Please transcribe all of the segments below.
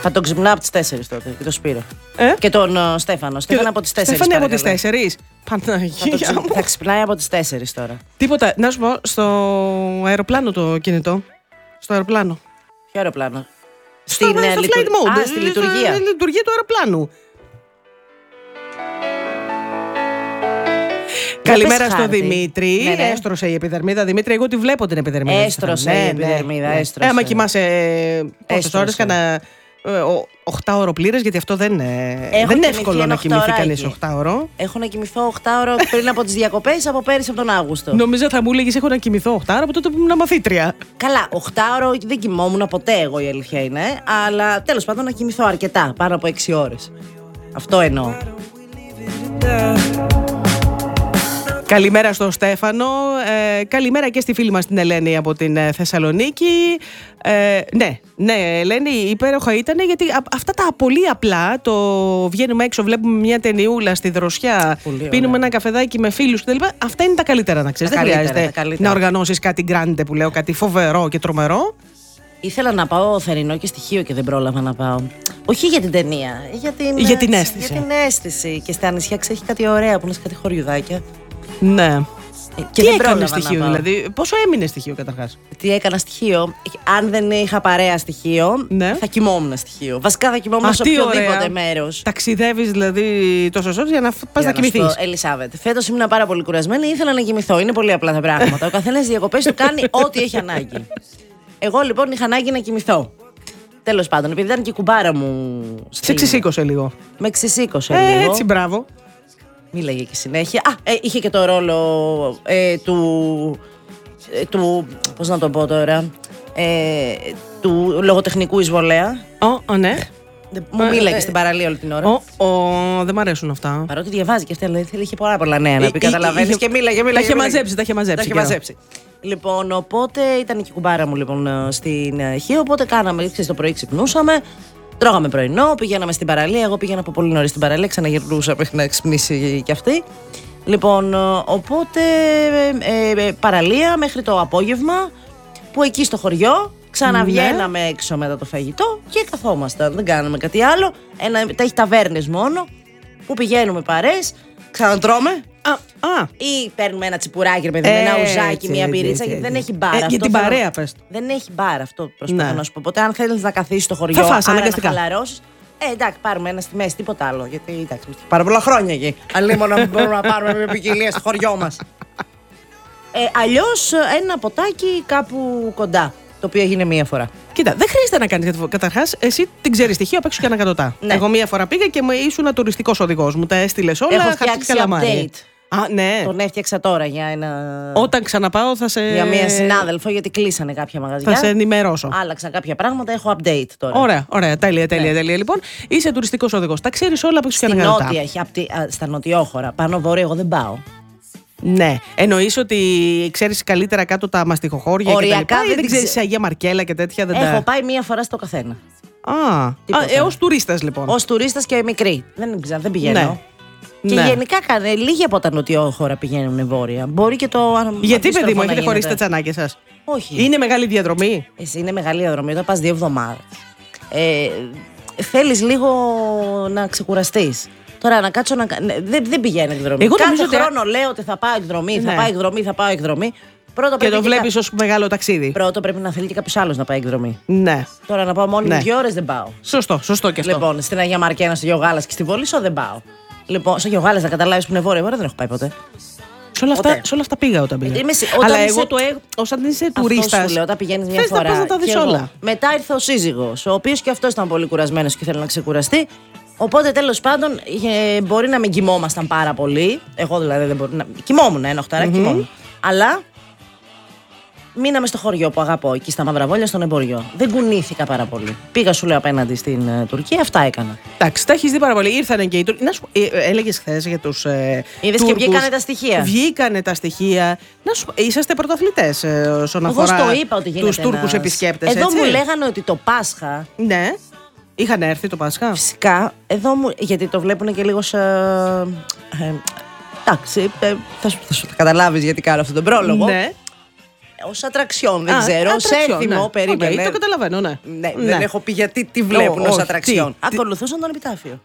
Θα τον ξυπνάω από τις 4 τότε και τον Σπύρο. Και τον Στέφανο. Στέφανο από τις 4. Στέφανη από τις 4. Παναγία μου. Θα ξυπνάει από τις 4 τώρα. Τίποτα. Να σου πω, στο αεροπλάνο το κινητό. Στο αεροπλάνο. Ποιο αεροπλάνο? Στο flight mode. Στη λειτουργία. Στη λειτουργία του αεροπλάνου. Καλημέρα στο Δημήτρη. Ναι. Έστρωσε η επιδερμίδα. Δημήτρη, εγώ τη βλέπω την επιδερμίδα. Έστρωσε η επιδερμίδα. Έστρωσε. Άμα κοιμάσαι πόσες ώρες, κάνα 8 ώρο πλήρες, γιατί αυτό δεν είναι εύκολο να κοιμηθεί κανείς 8 ώρο. Έχω να κοιμηθώ 8 ώρο πριν από τις διακοπές από πέρυσι από τον Αύγουστο. Νομίζω θα μου έλεγες έχω να κοιμηθώ 8 ώρο από τότε που ήμουν μαθήτρια. Καλά, 8 ώρο δεν κοιμόμουν ποτέ εγώ, η αλήθεια είναι. Αλλά τέλος πάντων να κοιμηθώ αρκετά, πάνω από 6 ώρες. Αυτό εννοώ. Καλημέρα στον Στέφανο. Καλημέρα και στη φίλη μας την Ελένη από την Θεσσαλονίκη. Ναι, Ελένη, υπέροχα ήταν, γιατί αυτά τα πολύ απλά, το βγαίνουμε έξω, βλέπουμε μια ταινιούλα στη δροσιά, πίνουμε ένα καφεδάκι με φίλους κτλ. Αυτά είναι τα καλύτερα, να ξέρεις. Δεν χρειάζεται να οργανώσεις κάτι γκράντε που λέω, κάτι φοβερό και τρομερό. Ήθελα να πάω θερινό και στοιχείο και δεν πρόλαβα να πάω. Όχι για την ταινία, για την αίσθηση. Για την αίσθηση. Και στα νησιά έχει κάτι ωραία που είναι κάτι χωριουδάκια. Ναι. Και τι έκανε στοιχείο, δηλαδή? Πόσο έμεινε στοιχείο καταρχάς? Τι έκανα στοιχείο? Αν δεν είχα παρέα στοιχείο, ναι, θα κοιμόμουν στοιχείο. Βασικά θα κοιμόμουν σε οποιοδήποτε μέρος. Ταξιδεύεις δηλαδή τόσες ώρες για να πας να κοιμηθείς? Ελισάβετ, φέτος ήμουν πάρα πολύ κουρασμένη, ήθελα να κοιμηθώ. Είναι πολύ απλά τα πράγματα. Ο καθένας διακοπές του κάνει ό,τι έχει ανάγκη. Εγώ λοιπόν είχα ανάγκη να κοιμηθώ. Τέλος πάντων, επειδή ήταν και η κουμπάρα μου. Σε ξεσήκωσε λίγο. Με ξεσήκωσε λίγο. Έτσι, μπράβο. Μίλαγε και συνέχεια. Είχε και το ρόλο του. Πώς να το πω τώρα. Του λογοτεχνικού εισβολέα. Ναι. Μου μίλαγε στην παραλία όλη την ώρα. Δεν μ' αρέσουν αυτά. Παρότι διαβάζει και αυτή, αλλά είχε πολλά νέα να πει. Καταλαβαίνεις και μίλαγε. Τα είχε μαζέψει. Λοιπόν, οπότε ήταν και η κουμπάρα μου λοιπόν στην Χίο. Οπότε κάναμε, το πρωί ξυπνούσαμε. Τρώγαμε πρωινό, πηγαίναμε στην παραλία. Εγώ πήγαινα από πολύ νωρίς στην παραλία, ξαναγυρνούσα μέχρι να ξυπνήσει κι αυτή. Λοιπόν, οπότε παραλία μέχρι το απόγευμα, που εκεί στο χωριό ξαναβγαίναμε έξω μετά το φαγητό και καθόμασταν. Δεν κάναμε κάτι άλλο. Τα έχει ταβέρνες μόνο, που πηγαίνουμε παρές, ξανατρώμε. Ή παίρνουμε ένα τσιπουράκι, παιδί, με ένα ουζάκι, μια πυρίτσα, γιατί δεν έχει μπάρα. Για την παρέα, πες. Δεν έχει μπάρα, αυτό προσπαθώ να σου πω. Οπότε, αν θέλεις να καθίσεις στο χωριό, να χαλαρώσεις. Εντάξει, πάρουμε ένα στη μέση, τίποτα άλλο. Γιατί εντάξει, πάρα πολλά χρόνια εκεί. Αλλήμον να μπορούμε να πάρουμε μια ποικιλία στο χωριό μας. Αλλιώς ένα ποτάκι κάπου κοντά. Το οποίο έγινε μία φορά. Κοίτα, δεν χρειάζεται να κάνεις. Καταρχάς, εσύ την ξέρεις στοιχείο απ' έξω και ανακατοτά. Ναι. Εγώ μία φορά πήγα και ήσουν τουριστικός οδηγός. Μου τα έστειλες όλα. Έχω φτιάξει update. Ναι. Τον έφτιαξα τώρα για ένα. Όταν ξαναπάω θα σε. Για μία συνάδελφο, γιατί κλείσανε κάποια μαγαζιά. Θα σε ενημερώσω. Άλλαξα κάποια πράγματα, έχω update τώρα. Ωραία. Τέλεια. Λοιπόν, είσαι τουριστικός οδηγός. Τα ξέρεις όλα απ' έξω και ανακατοτά. Στα νοτιόχώρα. Πάνω βόρεια, εγώ δεν πάω. Ναι. Εννοείς ότι ξέρεις καλύτερα κάτω τα μαστιχοχώρια και τα λοιπά, ή δεν ξέρεις Αγία Μαρκέλα και τέτοια? Έχω πάει μία φορά στο καθένα. Ως τουρίστας λοιπόν. Ως τουρίστας και μικρή. Δεν πηγαίνω. Ναι. Και γενικά λίγοι από τα νοτιόχώρα πηγαίνουν βόρεια. Μπορεί και το. Γιατί, παιδί μου, έχετε χωρίσει τα τσανάκια σας? Όχι. Είναι μεγάλη διαδρομή. Είναι μεγάλη διαδρομή. Όταν πας 2 εβδομάδες. Θέλεις λίγο να ξεκουραστείς. Τώρα να κάτσω να. Δεν πηγαίνει εκδρομή. Κάθε χρόνο λέω ότι θα πάω εκδρομή, θα πάω εκδρομή. Και το βλέπεις ως μεγάλο ταξίδι. Πρώτο πρέπει να θέλει και κάποιος άλλος να πάει εκδρομή. Ναι. Τώρα να πάω μόνη 2 ώρες δεν πάω. Σωστό και αυτό. Λοιπόν, στην Αγία Μαρκένα, στο Γεωγάλας και στη Βόλισσο δεν πάω. Λοιπόν, στο Γεωγάλας να καταλάβεις που είναι βόρεια, δεν έχω πάει ποτέ. Σε όλα αυτά πήγα όταν πήγα. Αλλά εγώ όταν είσαι τουρίστας. Αυτό σου λέω, όταν πηγαίνεις μια φορά. Να τα δεις όλα. Μετά ήρθε ο σύζυγος, ο οποίος και αυτός ήταν πολύ κουρασμένος και ήθελε να ξεκουραστεί. Οπότε τέλος πάντων μπορεί να μην κοιμόμασταν πάρα πολύ. Εγώ δηλαδή δεν μπορεί να. Κοιμόμουν ένα οχταράκι, κοιμόμουν. Αλλά μείναμε στο χωριό που αγαπώ, εκεί στα Μαυραβόλια, στον εμποριό. Δεν κουνήθηκα πάρα πολύ. Πήγα, σου λέω, απέναντι στην Τουρκία, αυτά έκανα. Εντάξει, τα έχεις δει πάρα πολύ. Ήρθανε και οι Τούρκοι. Να σου έλεγες χθες για τους. Είδες και βγήκανε τα στοιχεία. Βγήκανε τα στοιχεία. Να σου είσαστε πρωταθλητές όσον αφορά τους Τούρκους επισκέπτες. Εδώ μου λέγανε ότι το Πάσχα. Ναι. Είχαν έρθει το Πάσχα. Φυσικά. Γιατί το βλέπουν και λίγο σε. Εντάξει, θα καταλάβεις γιατί κάνω αυτόν τον πρόλογο. Ναι. ως ατραξιόν, δεν ξέρω. Ως έθιμο, περίμενε. Okay, το καταλαβαίνω, ναι. Ναι. Δεν έχω πει γιατί τι βλέπουν ως ατραξιόν. Ακολουθούσαν τον επιτάφιο.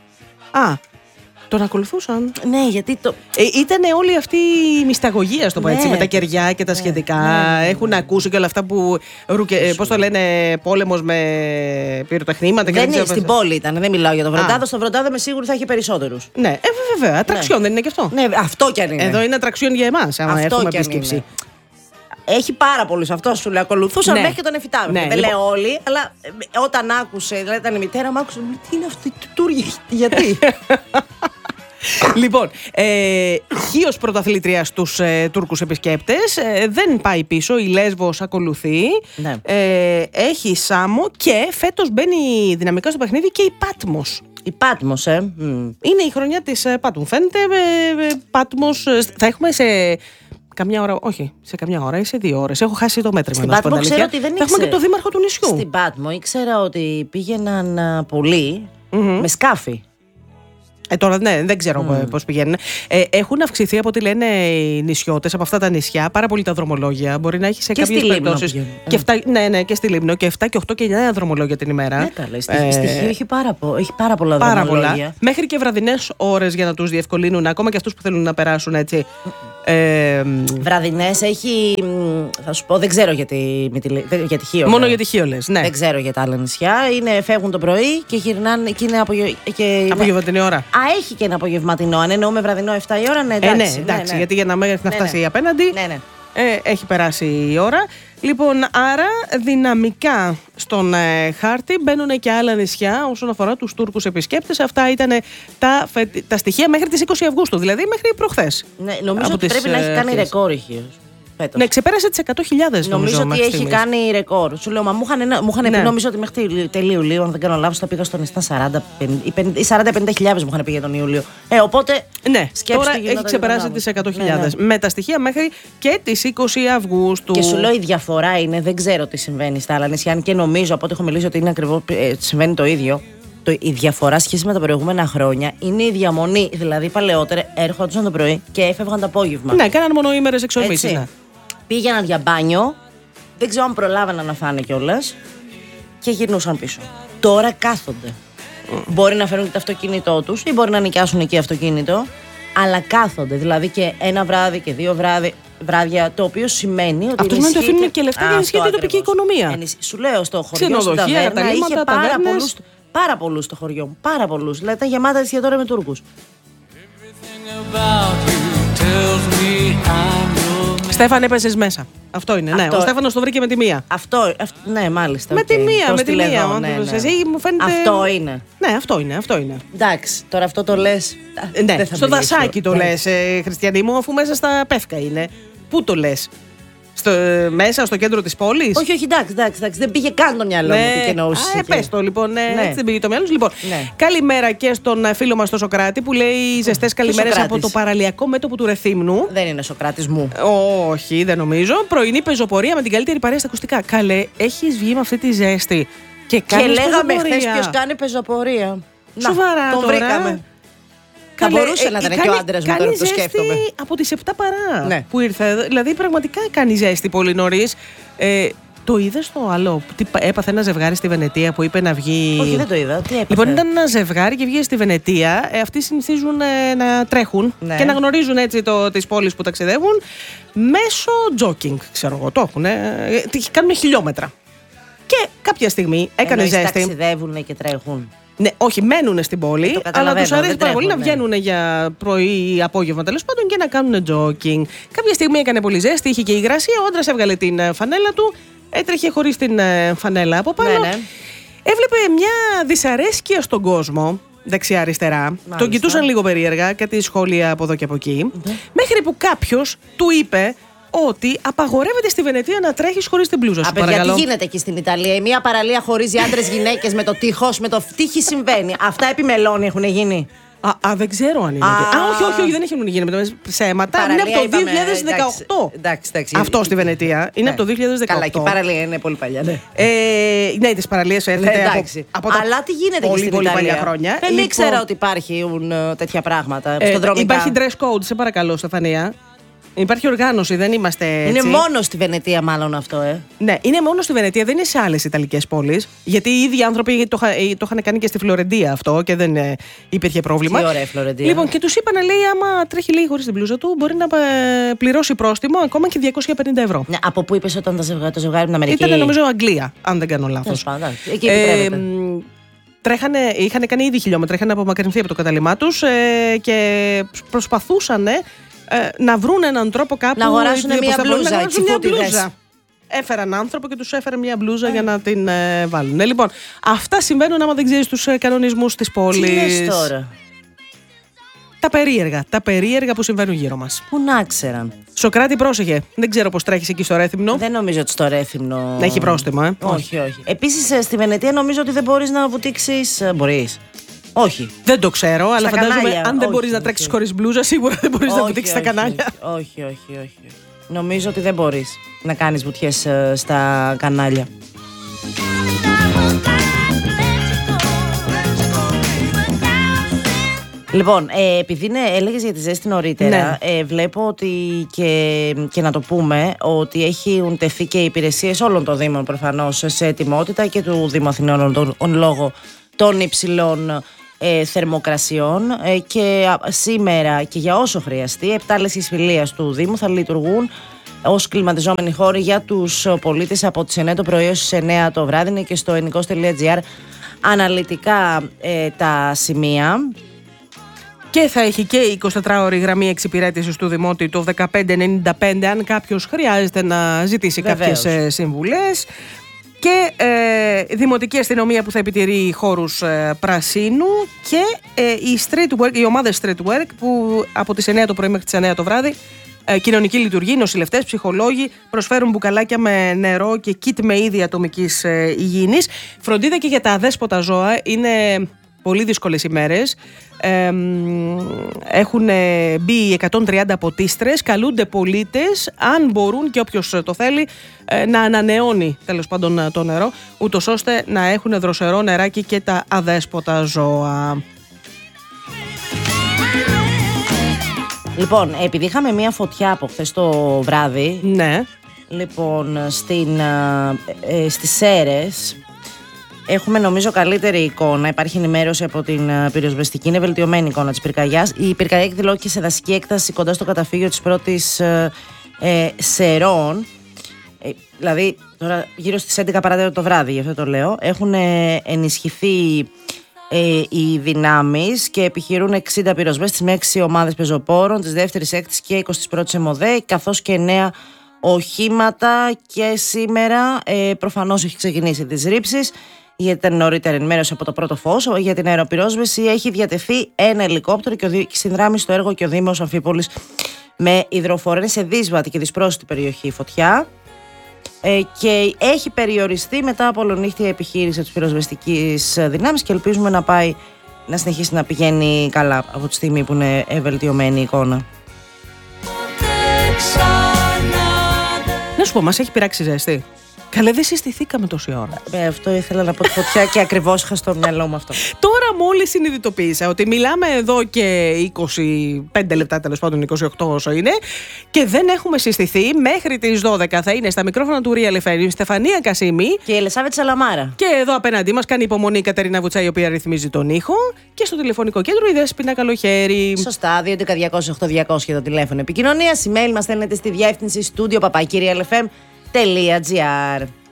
Τον ακολουθούσαν. Ναι, γιατί το. Ήταν όλη αυτή η μυσταγωγία, στο πω έτσι, με τα κεριά και τα σχετικά. Έχουν ακούσει και όλα αυτά που. Πώς το λένε, πόλεμος με πυροτεχνήματα. Δεν είναι στην πόλη ήταν, δεν μιλάω για τον Βροντάδο. Στο Βροντάδο με σίγουρη θα έχει περισσότερους. Ναι, βέβαια. Ατραξιόν δεν είναι και αυτό. Ναι, αυτό κι αν είναι. Εδώ είναι ατραξιόν για εμάς, άμα έρθουμε επίσκεψη. Έχει πάρα πολλούς, αυτό σου λέει. Ακολουθούσαν μέχρι και τον εφητάβιο. Ναι, δεν λέω όλοι, αλλά όταν άκουσε, δηλαδή ήταν η μητέρα μου, άκουσε. Τι είναι αυτή η Τούρκη, γιατί. Λοιπόν, χίος πρωταθλήτρια στους Τούρκους επισκέπτες. Δεν πάει πίσω, η Λέσβος ακολουθεί. Ναι. Έχει Σάμο και φέτος μπαίνει δυναμικά στο παιχνίδι και η Πάτμος. Η Πάτμος, Είναι η χρονιά της Πάτμου. Φαίνεται Πάτμος. Θα έχουμε σε καμιά ώρα, όχι, σε καμιά ώρα ή σε 2 ώρες. Έχω χάσει το μέτρημα. Στην Πάτμο ξέρω ότι δεν ήξερα. Θα έχουμε και το δήμαρχο του νησιού. Στην Πάτμο ήξερα ότι πήγαιναν πολλοί με σκάφη. Τώρα δεν ξέρω πώς πηγαίνουν. Έχουν αυξηθεί από ό,τι λένε οι νησιώτες από αυτά τα νησιά πάρα πολύ τα δρομολόγια. Μπορεί να έχει σε κάποιες περιπτώσεις. Και στη Λίμνο και 7 και 8 και 9 δρομολόγια την ημέρα. Ναι, καλά. Στοιχείο έχει πάρα πολλά δρομολόγια. Μέχρι και βραδινές ώρες για να τους διευκολύνουν, ακόμα και αυτούς που θέλουν να περάσουν έτσι. Βραδινές έχει. Θα σου πω, δεν ξέρω για τη Χίο. Μόνο για τη Χίο λες, ναι. Δεν ξέρω για τα άλλα νησιά. Φεύγουν το πρωί και γυρνάνε και είναι απογευματινή ώρα. Έχει και ένα απογευματινό. Αν εννοούμε βραδινό 7 η ώρα, ναι, εντάξει. Ναι, γιατί για να φτάσει απέναντι. Ναι. Έχει περάσει η ώρα. Λοιπόν, άρα δυναμικά στον χάρτη μπαίνουν και άλλα νησιά όσον αφορά τους Τούρκους επισκέπτες. Αυτά ήταν τα στοιχεία μέχρι τις 20 Αυγούστου, δηλαδή μέχρι προχθές. Ναι, νομίζω ότι πρέπει να έχει κάνει ρεκόρ η Χίος. Ναι, ξεπέρασε τις 100.000. Νομίζω ότι έχει κάνει ρεκόρ. Σου λέω, μα μου είχαν πει, νομίζω ότι μέχρι τέλη Ιουλίου, αν δεν κάνω λάθος, θα πήγα στον Ιστά 40-50.000 μου είχαν πει για τον Ιούλιο. Οπότε. Ναι, τώρα έχει ξεπεράσει τις 100.000. Με τα στοιχεία μέχρι και τις 20 Αυγούστου. Και σου λέω, η διαφορά είναι, δεν ξέρω τι συμβαίνει στα άλλα νησιά. Αν και νομίζω από ό,τι έχω μιλήσει ότι είναι ακριβώς, συμβαίνει το ίδιο. Η διαφορά σχέση με τα προηγούμενα χρόνια είναι η διαμονή. Δηλαδή, παλαιότερα έρχονταν το πρωί και έφευγαν το απόγευμα. Ναι, κάναν μονοήμερες εξομίσεις. Πήγαιναν για μπάνιο, δεν ξέρω αν προλάβαιναν να φάνε κιόλας και γυρνούσαν πίσω. Τώρα κάθονται. Μπορεί να φέρουν και το αυτοκίνητό τους ή μπορεί να νοικιάσουν εκεί αυτοκίνητο, αλλά κάθονται. Δηλαδή και ένα βράδυ και 2 βράδια, το οποίο σημαίνει ότι. Αυτό σημαίνει ότι αφήνουν και λεφτά για να ενισχύεται η τοπική οικονομία. Σου λέω, στο χωριό στην ταβέρνα είχε πάρα πολλούς στο χωριό μου. Πάρα πολλούς. Δηλαδή ήταν γεμάτα εστιατόρια με Τούρκους. Στέφαν, έπαιζες μέσα. Αυτό είναι. Ναι. Ο Στέφανος το βρήκε με τη μία. Ναι, μάλιστα. Με τη μία. Εσύ μου φαίνεται. Αυτό είναι. Ναι, αυτό είναι. Εντάξει, τώρα αυτό το λες. Ναι, στο δασάκι το λες, Χριστιανή μου, αφού μέσα στα Πεύκα είναι. Πού το λες? Μέσα στο κέντρο της πόλης. Όχι, εντάξει. Δεν πήγε καν το μυαλό μου τι εννοούσε. Πες το λοιπόν, έτσι δεν πήγε το μυαλό σου. Λοιπόν, καλημέρα και στον φίλο μας τον Σοκράτη που λέει ζεστές καλημέρες από το παραλιακό μέτωπο του Ρεθύμνου. Δεν είναι Σοκράτης μου. Όχι, δεν νομίζω. Πρωινή πεζοπορία με την καλύτερη παρέα στα ακουστικά. Καλέ, έχεις βγει με αυτή τη ζέστη. Και λέγαμε χθες ποιος κάνει πεζοπορία. Σοβαρά, τον βρήκαμε. Θα μπορούσε να ήταν και ο άντρας μου τώρα που το σκέφτομαι. Από τις 7 παρά που ήρθε. Δηλαδή πραγματικά κάνει ζέστη πολύ νωρίς. Το είδες το άλλο? Τι έπαθε ένα ζευγάρι στη Βενετία που είπε να βγει. Όχι, δεν το είδα. Τι έπαθε? Λοιπόν, ήταν ένα ζευγάρι και βγήκε στη Βενετία. Αυτοί συνηθίζουν να τρέχουν και να γνωρίζουν έτσι τις πόλεις που ταξιδεύουν μέσω jogging. Ξέρω εγώ, το έχουν. Κάνουν χιλιόμετρα. Και κάποια στιγμή έκανε ζέστη. Ταξιδεύουν και τρέχουν. Ναι, όχι, μένουν στην πόλη, αλλά τους αρέσει πάρα πολύ να βγαίνουν για πρωί ή απόγευμα τέλος πάντων και να κάνουν jogging. Κάποια στιγμή έκανε πολύ ζέστη, είχε και υγρασία. Ο άντρας έβγαλε την φανέλα του, έτρεχε χωρίς την φανέλα από πάνω. Ναι. Έβλεπε μια δυσαρέσκεια στον κόσμο, δεξιά-αριστερά. Τον κοιτούσαν λίγο περίεργα, κάτι σχόλια από εδώ και από εκεί. Μέχρι που κάποιος του είπε ότι απαγορεύεται στη Βενετία να τρέχεις χωρίς την μπλούζα σου. Γιατί γίνεται εκεί στην Ιταλία? Η μία παραλία χωρίζει άντρες-γυναίκες με το τείχος, με το τείχη συμβαίνει. Αυτά επί μελώνει έχουν γίνει. Δεν ξέρω αν είναι. Όχι, δεν έχει γίνει με το ψέματα. Είναι από το 2018. Εντάξει. Αυτό στη Βενετία είναι από το 2018. Καλά, και η παραλία είναι πολύ παλιά. Ναι, τις παραλίες έρχεται από τα αλλά τι γίνεται εκεί στην Ιταλία? Χρόνια. Δεν ήξερα ότι υπάρχουν τέτοια πράγματα στον δρόμο. Υπάρχει dress code, σε παρακαλώ, Στεφανία. Υπάρχει οργάνωση, δεν είμαστε έτσι. Είναι μόνο στη Βενετία, μάλλον αυτό, Ναι, είναι μόνο στη Βενετία, δεν είναι σε άλλες Ιταλικές πόλεις. Γιατί οι ίδιοι άνθρωποι το είχαν κάνει και στη Φλωρεντία αυτό και δεν υπήρχε πρόβλημα. Τι ωραία η Φλωρεντία. Λοιπόν, και τους είπαν, λέει, άμα τρέχει λίγο χωρίς την μπλούζα του, μπορεί να πληρώσει πρόστιμο ακόμα και 250 ευρώ. Ναι, από πού είπες όταν το ζευγάρι την Αμερική? Ήταν, νομίζω, Αγγλία, αν δεν κάνω λάθος. Εκεί επιτρέπεται. Είχαν κάνει ήδη χιλιόμετρα, είχαν απομακρυνθεί από το κατάλημά τους και προσπαθούσαν να βρουν έναν τρόπο κάπου να αγοράσουν μια μπλούζα. Έφεραν άνθρωπο και τους έφερε μια μπλούζα για να την βάλουν. Λοιπόν, αυτά συμβαίνουν άμα δεν ξέρεις τους κανονισμούς της πόλης. Τι λες τώρα? Τα περίεργα που συμβαίνουν γύρω μας. Πού να ξέραν. Σοκράτη, πρόσεχε. Δεν ξέρω πώς τρέχεις εκεί στο Ρέθυμνο. Δεν νομίζω ότι στο Ρέθυμνο. Έχει πρόστιμα, Όχι. Επίσης στη Βενετία νομίζω ότι δεν μπορείς να βουτήξεις. Μπορείς. Όχι. Δεν το ξέρω, αλλά φαντάζομαι κανάλια. αν δεν μπορείς να τρέξεις χωρίς μπλούζα, σίγουρα δεν μπορείς να βουτήξεις στα κανάλια. Όχι. Νομίζω ότι δεν μπορείς να κάνεις βουτιές στα κανάλια. Λοιπόν, επειδή έλεγες για τη ζέστη νωρίτερα, ναι. Βλέπω ότι και να το πούμε ότι έχουν τεθεί και οι υπηρεσίες όλων των Δήμων προφανώς σε ετοιμότητα και του Δήμου Αθηνών λόγω των υψηλών θερμοκρασιών και σήμερα και για όσο χρειαστεί 7 λέσχες φιλίας του Δήμου θα λειτουργούν ως κλιματιζόμενοι χώροι για τους πολίτες από τις 9 το πρωί έως τις 9 το βράδυ. Είναι και στο ενικός.gr αναλυτικά τα σημεία. Και θα έχει και η 24ωρη γραμμή εξυπηρέτησης του Δημότη το 1595 αν κάποιος χρειάζεται να ζητήσει κάποιες συμβουλές. Και δημοτική αστυνομία που θα επιτηρεί χώρους πρασίνου και οι ομάδες street work που από τις 9 το πρωί μέχρι τις 9 το βράδυ κοινωνική λειτουργή, νοσηλευτές, ψυχολόγοι προσφέρουν μπουκαλάκια με νερό και κιτ με είδη ατομικής υγιεινής. Φροντίδα και για τα αδέσποτα ζώα, είναι πολύ δύσκολες ημέρες. Έχουν μπει 130 ποτίστρες, καλούνται πολίτες αν μπορούν και όποιος το θέλει να ανανεώνει τέλος πάντων το νερό, ούτως ώστε να έχουν δροσερό νεράκι και τα αδέσποτα ζώα. Λοιπόν, επειδή είχαμε μία φωτιά από χθες το βράδυ, ναι. Λοιπόν, στις Σέρρες έχουμε νομίζω καλύτερη εικόνα. Υπάρχει ενημέρωση από την πυροσβεστική. Είναι βελτιωμένη εικόνα της πυρκαγιάς. Η πυρκαγιά εκδηλώθηκε σε δασική έκταση κοντά στο καταφύγιο της πρώτης Σερών. Δηλαδή τώρα γύρω στις 11 παρά το βράδυ, γι' αυτό το λέω. Έχουν ενισχυθεί οι δυνάμεις και επιχειρούν 60 πυροσβέστες με 6 ομάδες πεζοπόρων της δεύτερης έκτης και 21ης ΕΜΟΔΕ, καθώς και 9 οχήματα. Και σήμερα προφανώς έχει ξεκινήσει τις ρήψεις, γιατί ήταν νωρίτερα ενημέρωση από το πρώτο φως. Για την αεροπυρόσβεση έχει διατεθεί ένα ελικόπτερο και συνδράμει στο έργο και ο Δήμος Αμφίπολης με υδροφόρο. Είναι σε δύσβατη και δυσπρόσιτη περιοχή η φωτιά και έχει περιοριστεί μετά από ολονύχτια επιχείρηση της πυροσβεστικής δυνάμεις και ελπίζουμε να συνεχίσει να πηγαίνει καλά από τη στιγμή που είναι βελτιωμένη η εικόνα. Να σου πω, μας έχει πειράξει ζέστη. Καλέ, δεν συστηθήκαμε τόση ώρα. Αυτό ήθελα να πω τη φωτιά και ακριβώς είχα στο μυαλό μου αυτό. Τώρα μόλις συνειδητοποίησα ότι μιλάμε εδώ και 25 λεπτά, τέλος πάντων 28 όσο είναι, και δεν έχουμε συστηθεί. Μέχρι τις 12 θα είναι στα μικρόφωνα του Real FM η Στεφανία Κασίμη και η Ελισάβετ Σαλαμάρα. Και εδώ απέναντί μας κάνει υπομονή η Κατερίνα Βουτσά, η οποία ρυθμίζει τον ήχο. Και στο τηλεφωνικό κέντρο η Δέσποινα Καλοχέρη. Σωστά, 2.208.200 το τηλέφωνο επικοινωνίας. Email μας στέλνετε στη διεύθυνση studio@realfm.gr.